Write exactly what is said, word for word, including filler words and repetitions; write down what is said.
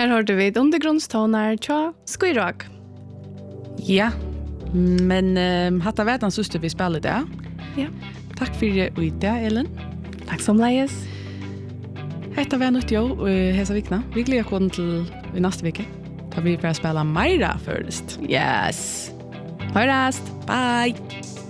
Her hørte vi undergrunnstoner tja Skyrock. Ja, men um, hatta vet han syster vi spiller det. Ja. Takk for det, Ellen. Takk som leies. Hetta var nytt jo, hesa vikna. Vi gleder oss til i neste vike. Da vi får spille meira først. Yes. Høyrast. Bye.